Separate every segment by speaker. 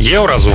Speaker 1: Еўразум.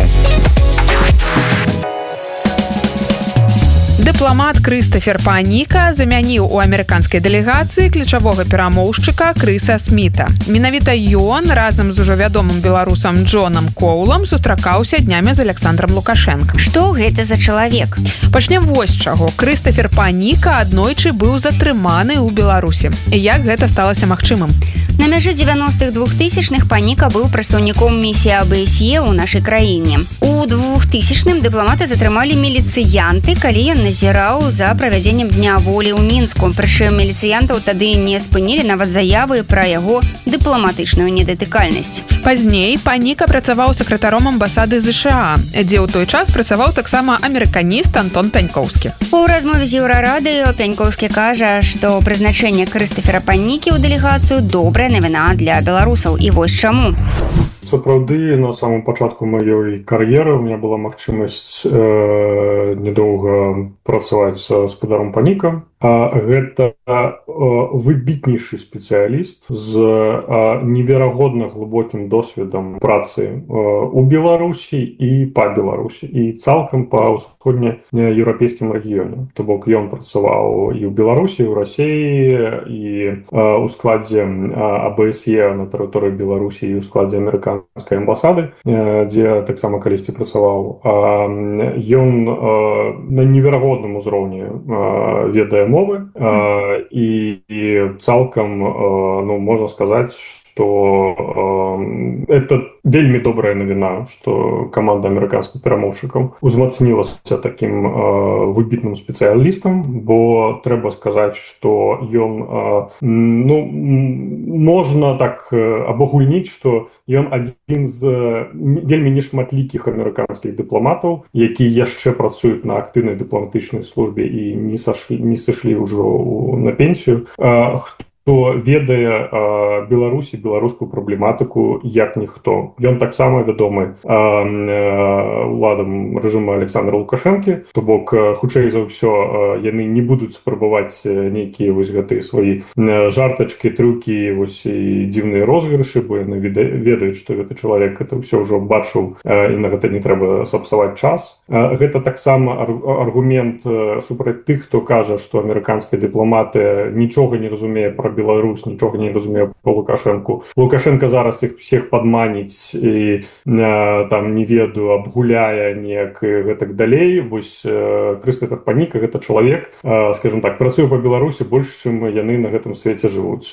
Speaker 2: Дыпламат Крыстафер Паніка замяніў у амерыканскай дэлегацыі ключавога перамоўшчыка Крыса Сміта. Менавіта ён разам з ужо вядомым беларусам Джонам Коулам сустракаўся днямі з Александром Лукашенко.
Speaker 3: Што гэта за чалавек?
Speaker 2: Пачнем вось чаго. Крыстафер Паніка аднойчы быў затрыманы ў Беларусі. Як гэта сталася магчымым?
Speaker 3: На мяжы 90-х 2000-х Паніка быў прадстаўніком місіі АБСЕ ў нашай краіне. У 2000-м дыпламата затрымалі міліцыянты, калі ён назіраў за правядзеннем Дня волі ў Мінску. Прычым міліцыянтаў тады не спынілі нават заявы пра яго дыпламатычную недатыкальнасць.
Speaker 2: Пазней Паніка працаваў сакратаром амбасады ЗША, дзе ў той час працаваў таксама амерыканіст Антон Пянькоўскі.
Speaker 3: У размове з Еўрарадыё Пянькоўскі кажа, што прызначэнне Крыстафера Панікі ў дэлегацыю добрая навіна для беларусаў. І вось чаму.
Speaker 4: Сапраўды, на самом пачатку маёй кар'еры у меня была магчымасць недоўга працаваць з гаспадаром Панікам. Гэта выбітнейшы спецыяліст з неверагодна глыбокім досведам працы у Беларусі і па Беларусі, і цалкам па ўсходнееўрапейскім рэгіёне. То бок ён працаваў і ў Беларусі, і ў Расіі, і ў складзе АБСЕ на тэрыторыі Беларусі, і ў складзе амерыканскай амбасады, дзе таксама калісьці працаваў. Ён на неверагодным узроўні ведае мовы, і цалкам, можна сказаць, што это вельмі добрая навіна, што каманда амерыканскіх перамоўшчыкаў узмацнілася такім выбітным спецыялістам, бо трэба сказаць, што ён, можна так абагульніць, што ён адзін з вельмі нешматлікіх амерыканскіх дыпламатаў, які яшчэ працуюць на актыўнай дыпламатычнай службе і не сышлі ўжо на пенсію, хто ведае Беларусі, беларускую праблематыку як ніхто. Ён таксама вядомы уладам рэжыму Александра Лукашэнкі, то бок, хутчэй за ўсё, яны не будуць спрабаваць нейкія вось гэтыя свае жартачкі, трюкі, вось і дзіўныя розыгрышы, бо яны ведаюць, што гэты чалавек это ўсё ўжо бачыў, і на гэта не трэба сапсаваць час. Гэта таксама аргумент супраць тых, хто кажа, што амерыканскія дыпламаты нічога не разумее пра Беларусь, нічога не разумее по Лукашенку. Лукашенко зараз іх всех падманіць і там, не ведаю, абгуляе неяк і гэтак далей. Вось Крыстафер Паніка гэта чалавек, скажем так, працуе па Беларусі больш, чым яны на гэтым свеце жывуць.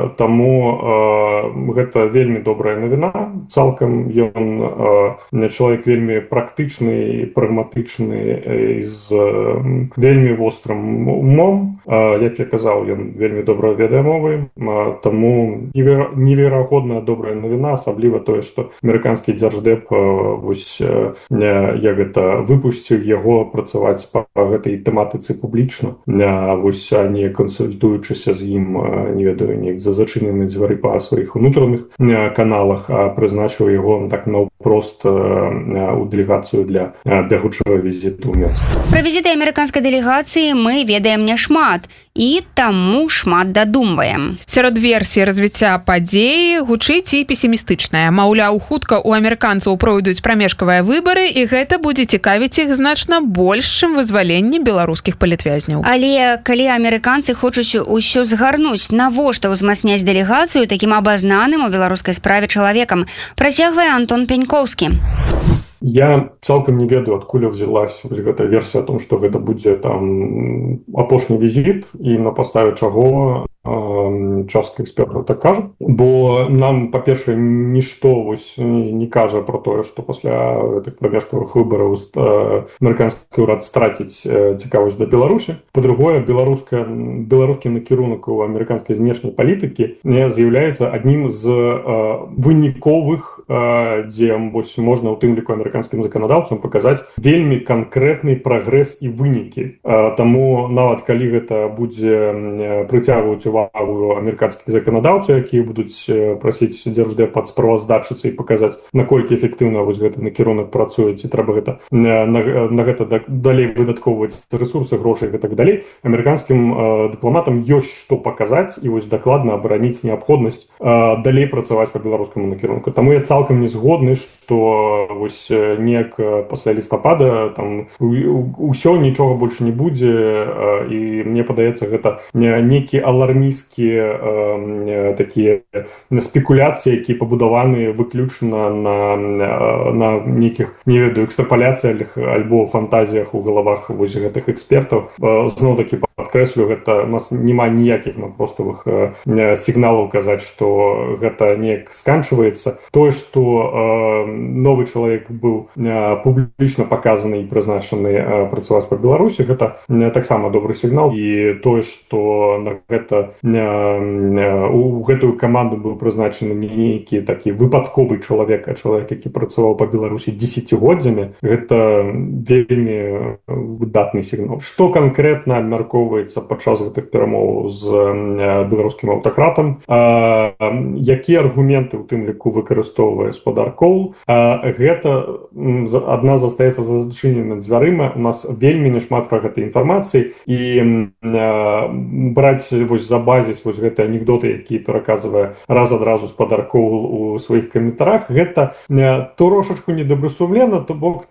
Speaker 4: Таму гэта вельмі добрая навіна. Цалкам ён чалавек вельмі практычны, прагматычны, з вельмі вострым умом. Як я казаў, ён вельмі добра ведае мовы, таму неверагодна добрая навіна, асабліва тое, што амерыканскі дзярждэп вось як гэта выпусціў яго працаваць па гэтай тэматыцы публічна, вось не кансультуючыся з ім, не ведаю, неяк за зачыненыя дзвяры па сваіх унутраных каналах, а прызначыў яго так наўпрост у дэлегацыю для бягучага візіту ў Мінск.
Speaker 3: Пра візіты амерыканскай дэлегацыі мы ведаем няшмат, і таму шмат дадумваем.
Speaker 2: Сярод версій развіцця падзеі гучыць і песімістычная. Маўляў, хутка ў амерыканцаў пройдуць прамежкавыя выбары, і гэта будзе цікавіць іх значна больш, чым вызваленне беларускіх палітвязняў.
Speaker 3: Але калі амерыканцы хочуць усё згарнуць, навошта ўзмацняць дэлегацыю такім абазнаным у беларускай справе чалавекам? Працягвае Антон Пянькоўскі.
Speaker 4: Я цалкам не ведаю, адкуль взялась гэтая версія о том, што гэта будзе там апошні візіт, і на падставе чаго частка экспертаў так кажа. Бо нам, па-першае, нішто вось не кажа про тое, што пасля гэтых прамежкавых выбараў амерыканскі ўрад страціць цікавасць да Беларусі. Па-другое, беларускі накірунак у амерыканскай знешняй палітыкі з'яўляецца аднім з выніковых, дзе вось можна ў тым ліку амерыканскім заканадаўцам паказаць вельмі канкрэтны прагрэс і вынікі. Таму нават калі гэта будзе прыцягваць увагу амерыканскіх заканадаўцаў, якія будуць прасіць Дзярждэп ад справаздачыцы і паказаць, наколькі эфектыўна вось гэты накірунак працуе, ці трэба гэта на гэта далей выдаткоўваць рэсурсы, грошай і гэтак далей. Амерыканскім дыпламатам ёсць што паказаць і вось дакладна абараніць неабходнасць далей працаваць па беларускаму накірунку. Таму я цалкам не згодны, што вось неяк пасля лістапада там усё, нічога больш не будзе, і мне падаецца, гэта некі алармійскія такія спекуляцыі, якія пабудаваны выключна на нейкіх, не ведаю, экстрапаляцыях альбо фантазіях у галавах вось гэтых экспертаў. Зноў-такі падкрэслю, гэта у нас няма ніякіх напростовых сігналаў казаць, што гэта неяк сканчваецца. Тое, што новы чалавек быў публічна паказаны і прызначаны працаваць па Беларусі, гэта таксама добры сігнал. І тое, што на гэта у гэтую каманду быў прызначаны не нейкі такі выпадковы чалавек, а чалавек, які працаваў па Беларусі дзесяцігоддзямі, гэта вельмі выдатны сігнал. Што канкрэтна абмяркоўваецца падчас гэтых перамоваў з беларускім аўтакратам, якія аргументы ў тым ліку выкарыстоўвае спадар Коул, гэта адна застаецца за зачыненымі дзвярыма. У нас вельмі няшмат пра гэтай інфармацыі, і браць вось за базіс вось гэты анекдоты, які пераказвае раз адразу спадар Коул у сваіх каментарах, гэта трошачку недобрасумлена. То бок,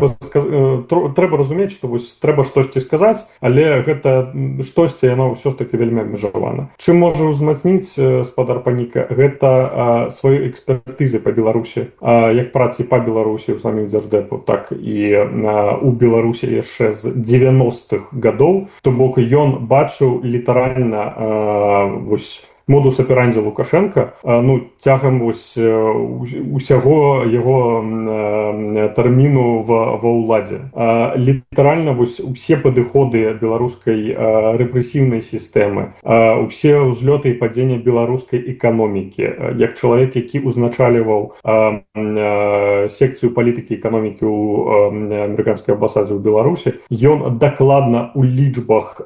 Speaker 4: трэба разумець, што вось трэба штосьці сказаць, але гэта штосьці яно ўсё ж таки вельмі абмежавана. Чым можа ўзмацніць спадар Паніка? Гэта сваёй экспертызы па Беларусі, як працы па Беларусі ў самім Дзярждэпу, так і у Беларусі яшчэ з 90-х гадоў. То бок ён бачыў літаральна вось модус аперанді Лукашенка цягам усяго яго тэрміну ва ўладзе. Літаральна вось усе падыходы беларускай рэпрэсіўнай сістэмы, усе ўзлёты і падзення беларускай эканомікі, як чалавек, які ўзначальваў секцыю палітыкі эканомікі ў амерыканскай амбасадзе ў Беларусі, ён дакладна ў лічбах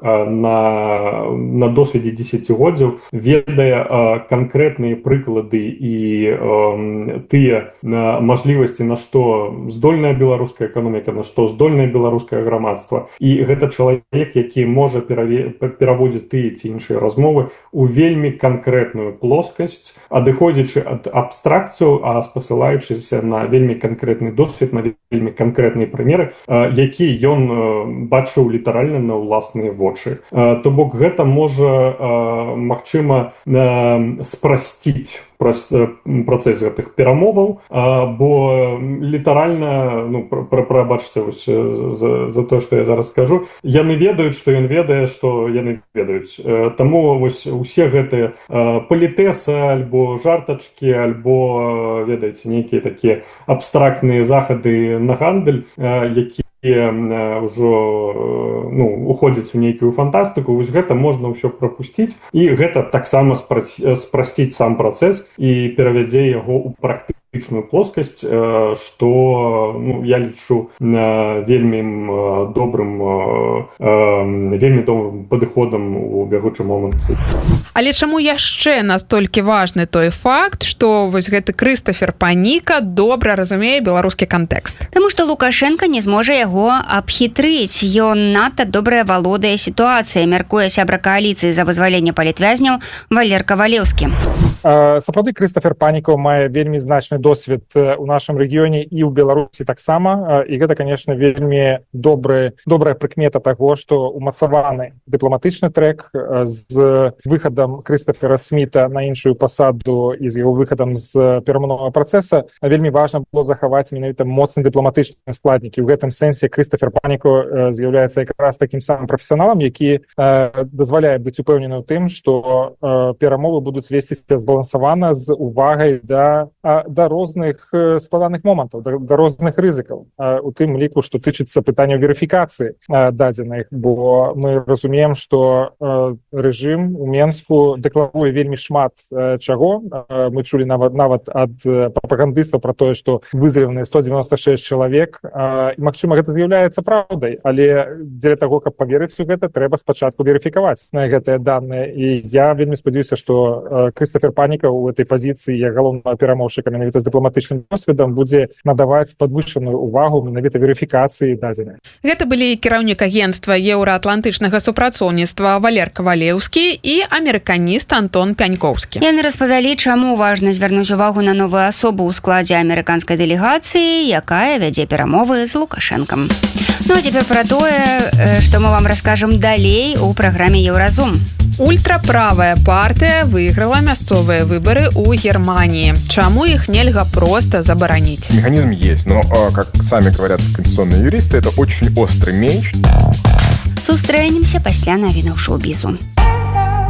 Speaker 4: на досведзе дзесяцігоддзяў ведае канкрэтныя прыклады і тыя мажлівасці, на што здольная беларуская эканоміка, на што здольнае беларускае грамадства. І гэта чалавек, які можа пераводзіць тыя ці іншыя размовы ў вельмі канкрэтную плоскасць, адыходзячы ад абстракцыяў, а спасылаючыся на вельмі канкрэтны досвед, на вельмі канкрэтныя прымеры, які ён бачыў літаральна на ўласныя вочы. То бок гэта можа, магчыма, спрасціць працэс гэтых перамоваў, бо літаральна, прабачце за тое, што я зараз скажу, яны ведаюць, што ён ведае, што яны ведаюць. Таму вось усе гэтыя палітэсы альбо жартачкі, альбо, ведаеце, нейкія такія абстрактныя захады на гандаль, які ўжо уходзяць у нейкую фантастыку, вось гэта можна ўсё прапусціць, і гэта таксама спрасціць сам працэс і перавядзе яго ў практычную плоскасць, што я лічу вельмі добрым падыходам у бягучы момант.
Speaker 2: Але чаму яшчэ настолькі важны той факт, што вось гэты Крыстафер Паніка добра разумее беларускі кантэкст?
Speaker 3: Таму што Лукашенка не зможа яго абхітрыць. Ён надта добра валодае сітуацыяй, мяркуе сябра кааліцыі за вызваленне палітвязняў Валер Кавалеўскі.
Speaker 1: Сапраўды Крыстафер Панікаў мае вельмі значны досвед у нашым рэгіёне і ў Беларусі таксама, і гэта, конечно, вельмі добрая прыкмета таго, што умацаваны дыпламатычны трэк з выхадам Крыстафера Сміта на іншую пасаду і з яго выхадам з перамоўнага працэса вельмі важна было захаваць менавіта моцны дыпламатычны складнікі. У гэтым сэнсе Крыстафер Панікаў з'яўляецца якраз такім самым прафесіяналам, які дазваляе быць упэўнены ў тым, што перамовы будуць весціся збалансавана з увагай да да розных складаных момантаў, да розных рызыкаў, у тым ліку, што тычыцца пытанняў верыфікацыі дадзеных, бо мы разумеем, што рэжым у Менску дэкларуе вельмі шмат чаго. Мы чулі нават ад прапагандыстаў пра тое, што вызвалены 196 чалавек, і магчыма гэта з'яўляецца праўдай, але дзеля таго, каб паверыць у гэта, трэба спачатку верыфікаваць гэтыя даныя. І я вельмі спадзяюся, што Крыстафер Паніка ў этой пазіцыі як галоўнага перамоўшчыка менавіта з дыпламатычным досведам будзе надаваць падвышаную увагу менавіта верыфікацыі дадзеных.
Speaker 2: Гэта былі кіраўнік агенцтва еўраатлантычнага супрацоўніцтва Валер Кавалеўскі і амерыканіст Антон Пянькоўскі.
Speaker 3: Яны распавялі, чаму важна звярнуць увагу на новую асобу ў складзе амерыканскай дэлегацыі, якая вядзе перамовы з Лукашэнкам. Ну а цяпер пра тое, што мы вам раскажам далей у праграме Еўразум.
Speaker 2: Ультраправая партыя выйграла мясцовыя выбары ў Германии. Чаму их нельга просто забараніць?
Speaker 5: Механизм есть, но, как сами говорят конституционные юристы, это очень острый меч.
Speaker 3: Сустрэнемся пасля навінаў шоу-бізу.